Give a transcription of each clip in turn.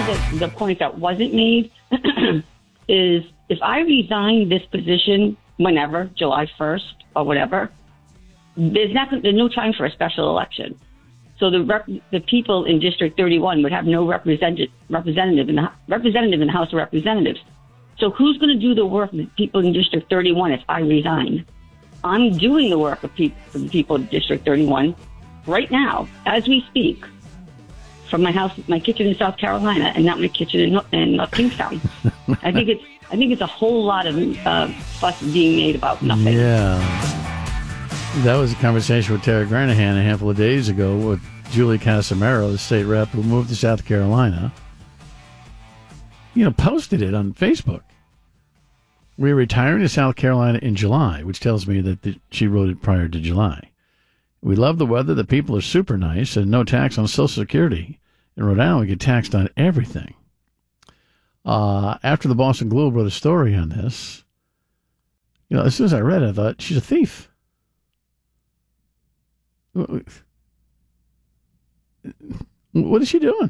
the point that wasn't made is if I resign this position whenever, July 1st or whatever, there's no time for a special election. So the people in District 31 would have no representative in the House of Representatives. So who's going to do the work of the people in District 31 if I resign? I'm doing the work of for the people of District 31 right now, as we speak, from my house, my kitchen in South Carolina, and not my kitchen in Kingstown. I think it's a whole lot of fuss being made about nothing. Yeah. That was a conversation with Tara Granahan a handful of days ago with Julie Casimiro, the state rep who moved to South Carolina. Posted it on Facebook. We're retiring to South Carolina in July, which tells me that she wrote it prior to July. We love the weather. The people are super nice, and no tax on Social Security. In Rhode Island, we get taxed on everything. After the Boston Globe wrote a story on this, as soon as I read it, I thought, she's a thief. What is she doing?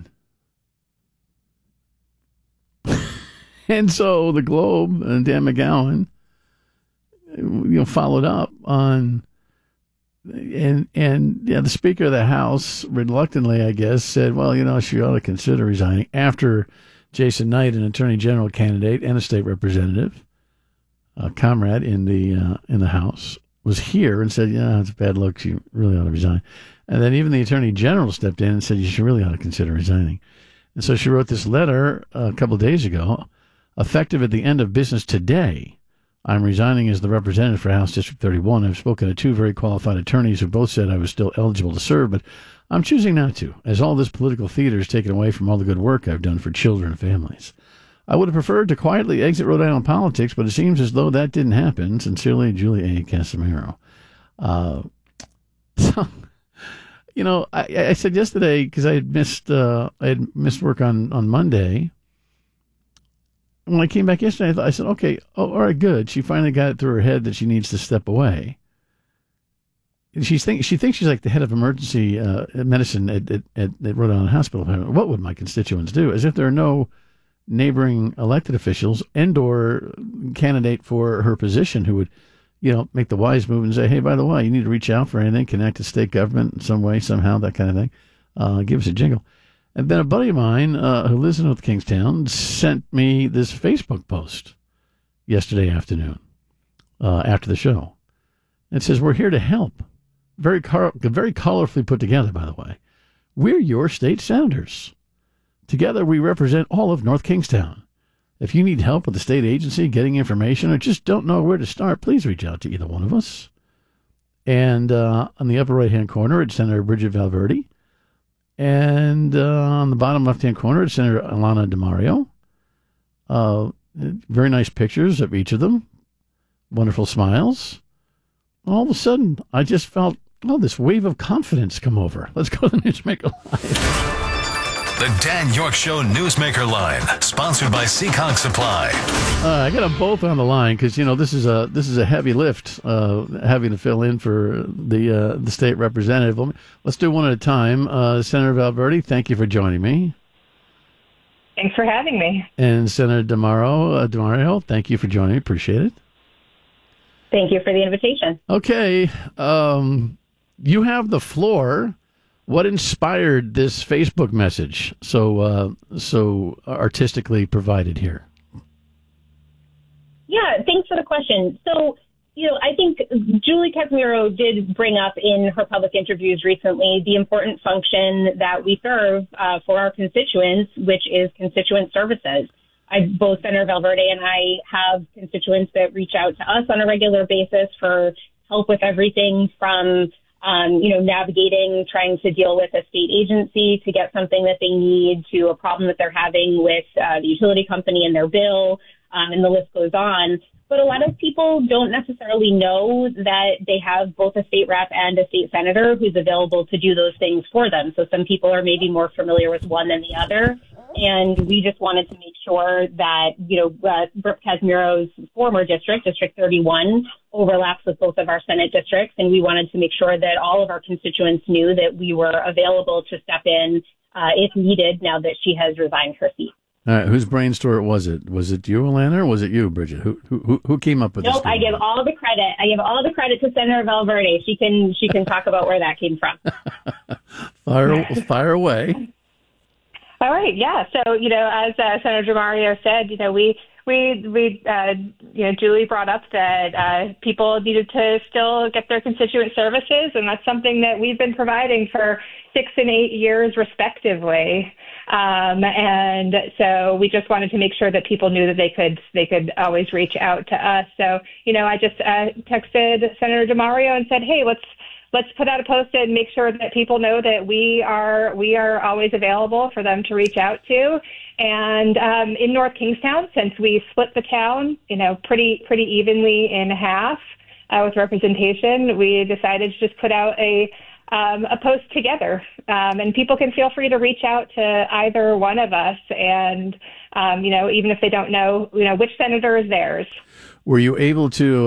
And so the Globe and Dan McGowan, followed up on, and the Speaker of the House, reluctantly, I guess, said, well, she ought to consider resigning after Jason Knight, an Attorney General candidate and a state representative, a comrade in the House, was here and said, it's a bad look. She really ought to resign. And then even the Attorney General stepped in and said, you should really ought to consider resigning. And so she wrote this letter a couple of days ago, effective at the end of business today. I'm resigning as the representative for House District 31. I've spoken to two very qualified attorneys who both said I was still eligible to serve, but I'm choosing not to, as all this political theater is taken away from all the good work I've done for children and families. I would have preferred to quietly exit Rhode Island politics, but it seems as though that didn't happen. Sincerely, Julie A. Casimiro. I said yesterday, because I had missed work on Monday. When I came back yesterday, I said, okay, all right, good. She finally got it through her head that she needs to step away. She thinks she's like the head of emergency medicine at Rhode Island Hospital. What would my constituents do? As if there are no neighboring elected officials and/or candidate for her position who would, make the wise move and say, hey, by the way, you need to reach out for anything, connect to state government in some way, somehow, that kind of thing. Give us a jingle. And then a buddy of mine who lives in North Kingstown sent me this Facebook post yesterday afternoon after the show. It says, we're here to help. Very colorfully put together, by the way. We're your state senators. Together, we represent all of North Kingstown. If you need help with the state agency, getting information, or just don't know where to start, please reach out to either one of us. And on the upper right-hand corner, it's Senator Bridget Valverde. And on the bottom left-hand corner, it's Senator Ilana DiMario. Very nice pictures of each of them. Wonderful smiles. All of a sudden, I just felt, this wave of confidence come over. Let's go to the Newsmaker Live. The Dan York Show Newsmaker Line, sponsored by Seekonk Supply. I got them both on the line because this is a heavy lift, having to fill in for the state representative. Let's do one at a time. Senator Valverde, thank you for joining me. Thanks for having me. And Senator DiMario, thank you for joining me. Appreciate it. Thank you for the invitation. Okay, you have the floor. What inspired this Facebook message so artistically provided here? Yeah, thanks for the question. So, I think Julie Casimiro did bring up in her public interviews recently the important function that we serve for our constituents, which is constituent services. Both Senator Valverde and I have constituents that reach out to us on a regular basis for help with everything from navigating, trying to deal with a state agency to get something that they need, to a problem that they're having with the utility company and their bill, and the list goes on. But a lot of people don't necessarily know that they have both a state rep and a state senator who's available to do those things for them. So some people are maybe more familiar with one than the other. And we just wanted to make sure that, Brooke Casimiro's former district, District 31, overlaps with both of our Senate districts. And we wanted to make sure that all of our constituents knew that we were available to step in if needed, now that she has resigned her seat. All right, whose brainstorm was it? Was it you, Alana, or was it you, Bridget? Who came up with this? Nope, I give all the credit. I give all the credit to Senator Valverde. She can talk about where that came from. Fire away. All right, yeah. So, as Senator DeMario said, we Julie brought up that people needed to still get their constituent services, and that's something that we've been providing for 6 and 8 years, respectively. And so we just wanted to make sure that people knew that they could always reach out to us. So, I just texted Senator DeMario and said, hey, let's put out a post and make sure that people know that we are always available for them to reach out to. And in North Kingstown, since we split the town, pretty evenly in half with representation, we decided to just put out a post together. And people can feel free to reach out to either one of us. And, even if they don't know, which senator is theirs. Were you able to